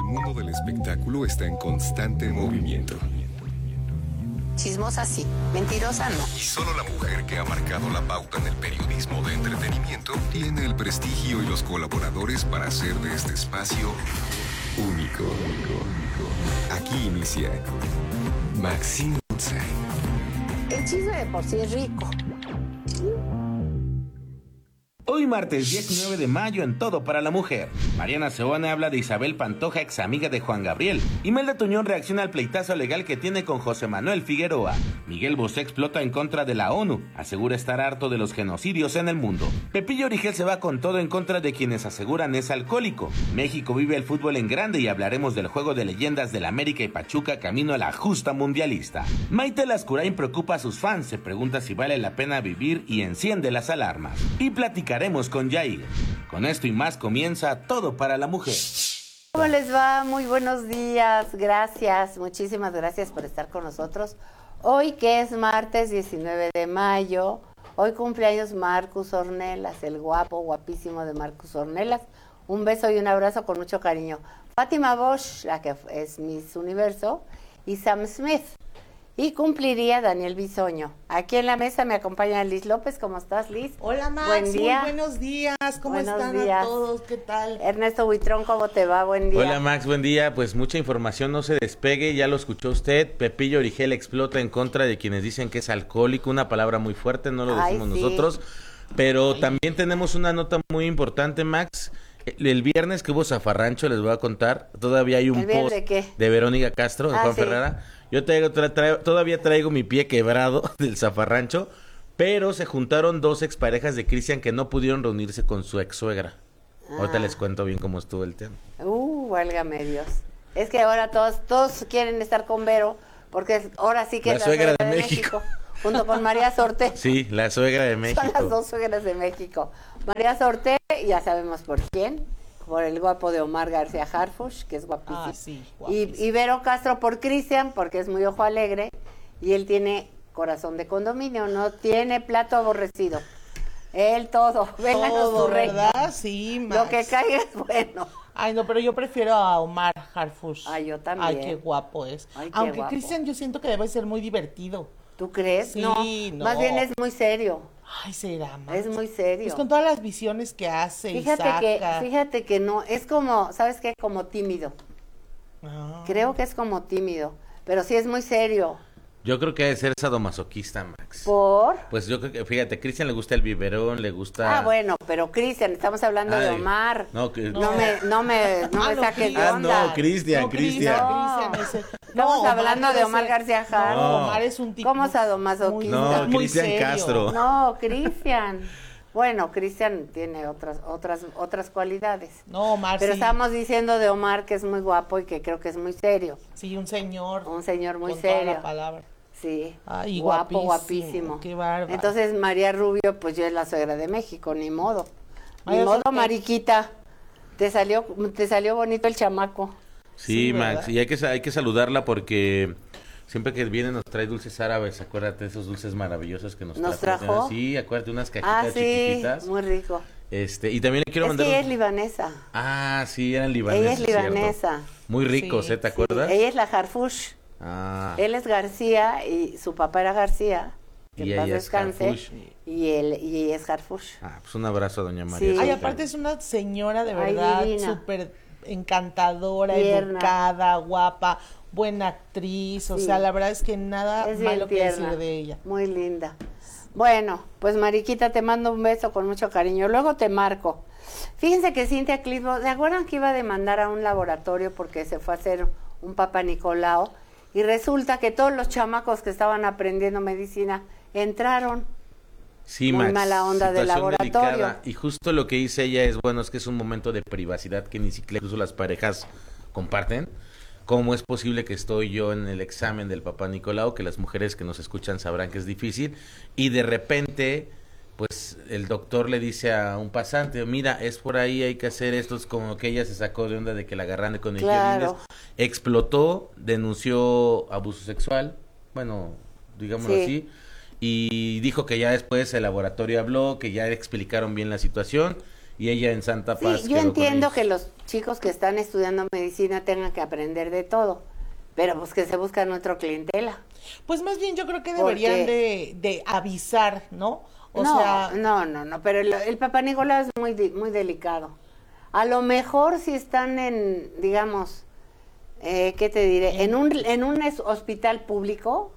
mundo del espectáculo está en constante movimiento. Chismosa sí, mentirosa no. Y solo la mujer que ha marcado la pauta en el periodismo de entretenimiento tiene el prestigio y los colaboradores para hacer de este espacio único. Aquí inicia Maxine Goodside. El chisme de por sí es rico. Hoy martes 19 de mayo en Todo para la Mujer. Mariana Seoane habla de Isabel Pantoja, ex amiga de Juan Gabriel. Imelda Tuñón reacciona al pleitazo legal que tiene con José Manuel Figueroa. Miguel Bosé explota en contra de la ONU. Asegura estar harto de los genocidios en el mundo. Pepillo Origel se va con todo en contra de quienes aseguran es alcohólico. México vive el fútbol en grande y hablaremos del juego de leyendas del América y Pachuca camino a la justa mundialista. Maite Lascurain preocupa a sus fans. Se pregunta si vale la pena vivir y enciende las alarmas. Y platicaremos con Yair. Con esto y más comienza Todo para la Mujer. ¿Cómo les va? Muy buenos días. Gracias. Muchísimas gracias por estar con nosotros. Hoy que es martes 19 de mayo, hoy cumpleaños Marcus Ornelas, el guapo, guapísimo de Marcus Ornelas. Un beso y un abrazo con mucho cariño. Fátima Bosch, la que es Miss Universo, y Sam Smith. Y cumpliría Daniel Bisoño. Aquí en la mesa me acompaña Liz López. ¿Cómo estás, Liz? Hola, Max. Buen día. Muy buenos días. ¿Cómo Buenos están días. a todos? ¿Qué tal? Ernesto Buitrón, ¿cómo te va? Buen día. Hola Max, buen día. Pues mucha información, no se despegue, ya lo escuchó usted. Pepillo Origel explota en contra de quienes dicen que es alcohólico, una palabra muy fuerte, no lo decimos sí. nosotros. Pero también tenemos una nota muy importante, Max. El viernes que hubo zafarrancho, les voy a contar, todavía hay un post de Verónica Castro, de Juan sí. Ferrara. Yo todavía traigo mi pie quebrado del zafarrancho, pero se juntaron dos exparejas de Cristian que no pudieron reunirse con su ex suegra. Ahorita les cuento bien cómo estuvo el tema. Válgame Dios. Es que ahora todos quieren estar con Vero, porque ahora sí que la es suegra de México. Junto con María Sorte. Sí, la suegra de México. Son las dos suegras de México. María Sorte, ya sabemos por quién, por el guapo de Omar García Harfuch, que es guapísimo. Sí, guapísimo. Y Vero Castro por Cristian, porque es muy ojo alegre, y él tiene corazón de condominio, no tiene plato aborrecido. Él todo, vénganos tu reino. ¿Verdad? Sí, Max. Lo que caiga es bueno. Ay, no, pero yo prefiero a Omar Harfuch. Ay, yo también. Ay, qué guapo es. Ay, qué Aunque guapo. Cristian yo siento que debe ser muy divertido. ¿Tú crees? Sí, no. Más bien es muy serio. Ay, será, Max. Es muy serio. Pues con todas las visiones que hace y saca. Fíjate que no, es como, ¿sabes qué? Como tímido. Creo que es como tímido, pero sí es muy serio. Yo creo que debe ser sadomasoquista, Max. ¿Por? Pues yo creo que, fíjate, a Cristian le gusta el biberón, le gusta... Bueno, pero Cristian, estamos hablando de Omar. No me saques de onda. no, Cristian. Estamos hablando de Omar García Harfuch. No, Omar es un tipo... ¿Cómo sadomasoquista? No, muy Cristian serio. Castro. No, Cristian. Bueno, Cristian tiene otras cualidades. No, Omar Pero sí. estábamos diciendo de Omar que es muy guapo y que creo que es muy serio. Sí, un señor. Un señor muy con serio. Toda la palabra. Sí. Ay, guapísimo. Qué bárbaro. Entonces María Rubio, pues yo es la suegra de México, ni modo. Ni Ay, modo, ok. Mariquita. Te salió bonito el chamaco. Sí, Max, ¿verdad? y hay que saludarla porque siempre que viene nos trae dulces árabes, acuérdate de esos dulces maravillosos que nos trajo. Sí, acuérdate, unas cajitas Sí, chiquititas. muy rico. Y también le quiero Es mandar... que ella es libanesa. Ah, sí, eran libaneses. Ella es libanesa. cierto. Muy ricos, Sí, ¿te acuerdas? Ella es la Harfuch. Ah, Él es García y su papá era García. Que Y en paz ella es descanse. Harfuch. Y ella es Harfuch. pues un abrazo a doña María. Sí. Ay, Sorte. aparte es una señora de Ay, verdad, divina. súper encantadora, Tierna. educada, guapa, buena actriz, o Sí. sea, la verdad es que nada Es bien malo que tierna, decir de ella. muy linda. Bueno, pues Mariquita, te mando un beso con mucho cariño. Luego te marco. Fíjense que Cintia Clitbo, ¿se acuerdan que iba a demandar a un laboratorio porque se fue a hacer un Papa Nicolau? Y resulta que todos los chamacos que estaban aprendiendo medicina entraron. Sí, Muy Max, mala onda del situación laboratorio. delicada. Y justo lo que dice ella es, bueno, es que es un momento de privacidad que ni siquiera incluso las parejas comparten. ¿Cómo es posible que estoy yo en el examen del Papá Nicolau? Que las mujeres que nos escuchan sabrán que es difícil. Y de repente, pues el doctor le dice a un pasante, mira, es por ahí, hay que hacer esto. Es como que ella se sacó de onda de que la agarran con el Claro. explotó, denunció abuso sexual, bueno, digámoslo Sí. así, y dijo que ya después el laboratorio habló, que ya explicaron bien la situación y ella en Santa Paz. Sí, yo entiendo que los chicos que están estudiando medicina tengan que aprender de todo, pero pues que se buscan otro clientela. Pues más bien yo creo que deberían de avisar, ¿no? No, pero el Papá Nicolau es muy delicado. A lo mejor si están en, digamos, ¿qué te diré? En un hospital público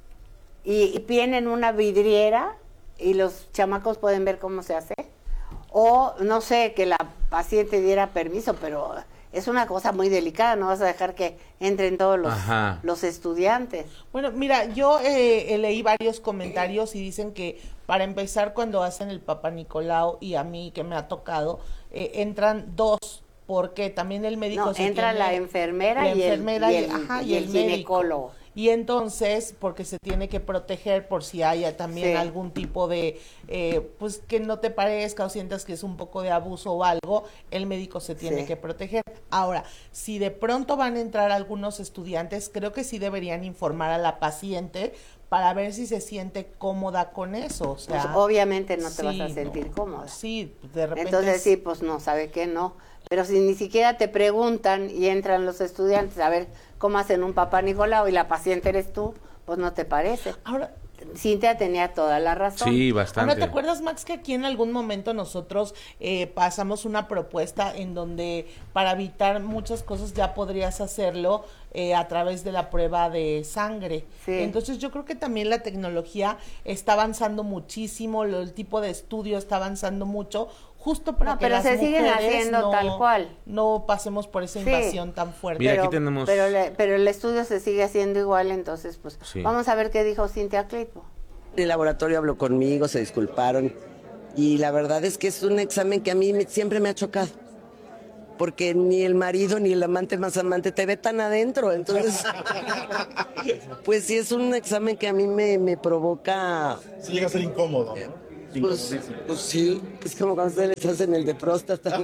y tienen una vidriera y los chamacos pueden ver cómo se hace. O, no sé, que la paciente diera permiso, pero es una cosa muy delicada, no vas a dejar que entren todos los estudiantes. Bueno, mira, yo leí varios comentarios y dicen que para empezar cuando hacen el Papá Nicolau, y a mí que me ha tocado, entran dos, porque también el médico entra la enfermera y el ginecólogo. Y entonces, porque se tiene que proteger por si haya también algún tipo de, pues que no te parezca o sientas que es un poco de abuso o algo, el médico se tiene que proteger. Ahora, si de pronto van a entrar algunos estudiantes, creo que sí deberían informar a la paciente para ver si se siente cómoda con eso. O sea, pues obviamente no te vas a sentir cómoda. Sí, de repente. Entonces sí, pues no, ¿sabe qué? No. Pero si ni siquiera te preguntan y entran los estudiantes a ver cómo hacen un Papá Nicolau y la paciente eres tú, pues no te parece. Ahora, Cintia tenía toda la razón. Sí, bastante. Ahora, ¿te acuerdas, Max, que aquí en algún momento nosotros pasamos una propuesta en donde para evitar muchas cosas ya podrías hacerlo a través de la prueba de sangre? Sí. Entonces yo creo que también la tecnología está avanzando muchísimo, el tipo de estudio está avanzando mucho, justo para que las se siguen mujeres haciendo tal cual. No pasemos por esa invasión tan fuerte. Mira, aquí tenemos... pero el estudio se sigue haciendo igual, entonces pues vamos a ver qué dijo Cintia Clitbo. El laboratorio habló conmigo, se disculparon, y la verdad es que es un examen que a mí siempre me ha chocado, porque ni el marido ni el amante más amante te ve tan adentro, entonces pues sí es un examen que a mí me provoca... Sí llega a ser incómodo. Pues sí, es como cuando ustedes les hacen el de próstata.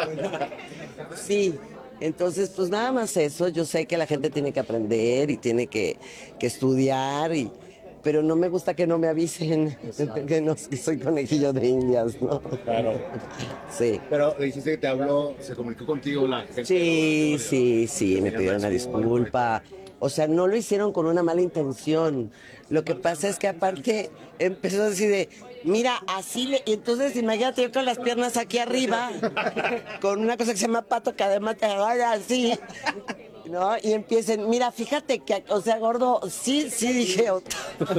Sí, entonces pues nada más eso. Yo sé que la gente tiene que aprender y tiene que estudiar, pero no me gusta que no me avisen que soy conejillo de indias, ¿no? Claro. Sí. Pero dijiste que te habló, se comunicó contigo la gente. Sí, me pidieron una disculpa. O sea, no lo hicieron con una mala intención. Lo que pasa es que aparte empezó a decir de, mira, así y entonces imagínate yo con las piernas aquí arriba, con una cosa que se llama pato que además te vaya así, ¿no? Y empiecen, mira, fíjate que, o sea, gordo, sí, dije otra.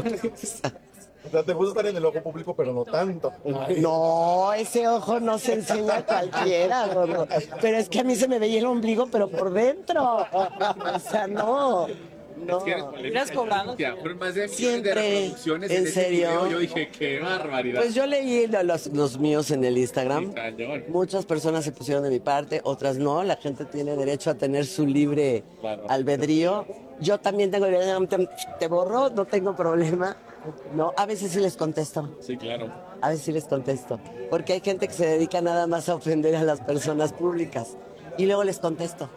O sea, te gusta estar en el ojo público, pero no tanto. No, ese ojo no se enseña a cualquiera, gordo. Pero es que a mí se me veía el ombligo, pero por dentro. O sea, no. ¿Hubieras cobrado? Fueron más de millones de reproducciones ¿En serio? Video. Yo dije, qué barbaridad. Pues yo leí los míos en el Instagram. Sí, muchas personas se pusieron de mi parte, otras no. La gente tiene derecho a tener su libre albedrío. Yo también tengo te borro, no tengo problema. No, a veces sí les contesto. Sí, claro. A veces sí les contesto. Porque hay gente que se dedica nada más a ofender a las personas públicas. Y luego les contesto.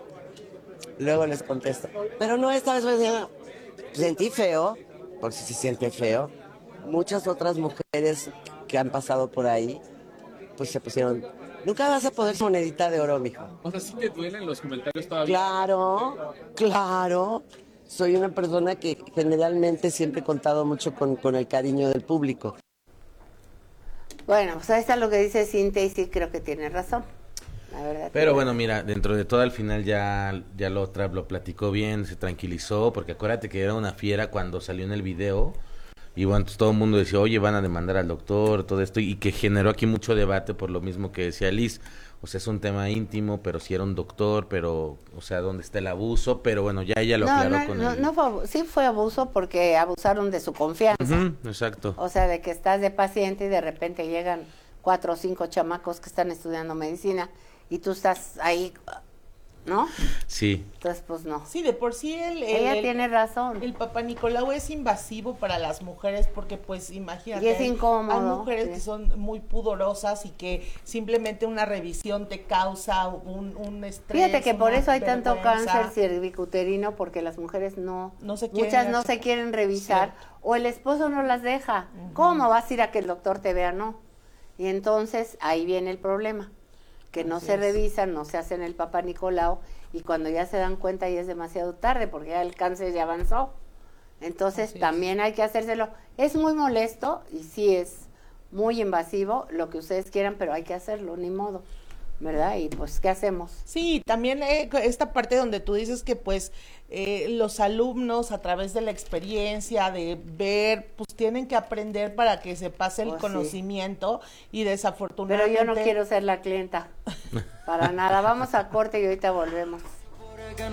Pero no, esta vez sentí feo, porque si se siente feo. Muchas otras mujeres que han pasado por ahí, pues se pusieron, nunca vas a poder monedita de oro, mijo. O sea, sí te duelen los comentarios todavía. Claro. Soy una persona que generalmente siempre he contado mucho con el cariño del público. Bueno, pues ahí está lo que dice Cintia y sí creo que tiene razón. La verdad. Pero bueno, mira, dentro de todo al final ya lo platicó bien, se tranquilizó, porque acuérdate que era una fiera cuando salió en el video, y bueno, entonces todo el mundo decía, oye, van a demandar al doctor, todo esto, y que generó aquí mucho debate por lo mismo que decía Liz. O sea, es un tema íntimo, pero si era un doctor, pero, o sea, ¿dónde está el abuso? Pero bueno, ya ella lo aclaró con él. Sí fue abuso porque abusaron de su confianza. Exacto. O sea, de que estás de paciente y de repente llegan 4 o 5 chamacos que están estudiando medicina y tú estás ahí, ¿no? Sí. Entonces, pues no. Sí, de por sí ella tiene razón. El Papá Nicolau es invasivo para las mujeres porque, pues, imagínate. Y es incómodo. Hay mujeres que son muy pudorosas y que simplemente una revisión te causa un estrés. Fíjate que por eso hay tanto vergüenza. cáncer cervicuterino, porque las mujeres muchas quieren no se quieren revisar, o el esposo no las deja. ¿Cómo vas a ir a que el doctor te vea? No. Y entonces ahí viene el problema. que no Así se es. revisan, no se hacen el Papá Nicolau, y cuando ya se dan cuenta ya es demasiado tarde porque ya el cáncer ya avanzó. Entonces Así es. también hay que hacérselo. Es muy molesto y sí es muy invasivo, lo que ustedes quieran, pero hay que hacerlo, ni modo, ¿verdad? Y pues, ¿qué hacemos? Sí, también esta parte donde tú dices que pues los alumnos a través de la experiencia, de ver, pues tienen que aprender para que se pase el Pues sí. conocimiento y Pero desafortunadamente... yo no quiero ser la clienta, para nada. Vamos a corte y ahorita volvemos.